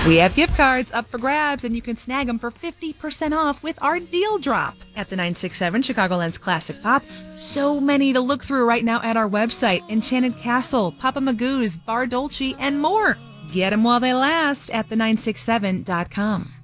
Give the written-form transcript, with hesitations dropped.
We have gift cards up for grabs, and you can snag them for 50% off with our deal drop at the 967 Chicagoland's Classic Pop. So many to look through right now at our website. Enchanted Castle, Papa Magoo's, Bar Dolce, and more. Get them while they last at the967.com.